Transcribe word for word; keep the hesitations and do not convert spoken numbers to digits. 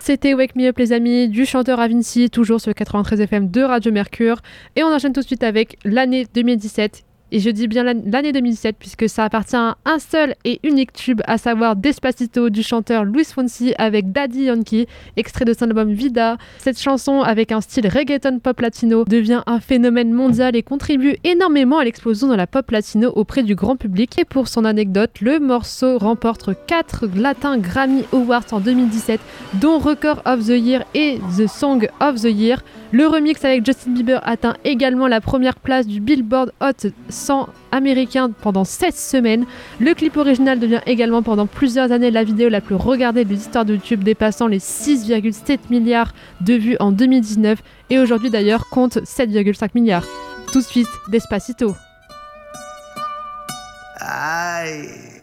c'était Wake Me Up les amis, du chanteur Avinci, toujours sur le quatre-vingt-treize F M de Radio Mercure. Et on enchaîne tout de suite avec l'année deux mille dix-sept. Et je dis bien l'année deux mille dix-sept puisque ça appartient à un seul et unique tube, à savoir Despacito du chanteur Luis Fonsi avec Daddy Yankee, extrait de son album Vida. Cette chanson, avec un style reggaeton pop latino, devient un phénomène mondial et contribue énormément à l'explosion de la pop latino auprès du grand public. Et pour son anecdote, le morceau remporte quatre Latin Grammy Awards en deux mille dix-sept, dont Record of the Year et The Song of the Year. Le remix avec Justin Bieber atteint également la première place du Billboard Hot cent américain pendant sept semaines. Le clip original devient également pendant plusieurs années la vidéo la plus regardée de l'histoire de YouTube, dépassant les six virgule sept milliards de vues en deux mille dix-neuf et aujourd'hui d'ailleurs compte sept virgule cinq milliards. Tout de suite, Despacito. Aïe.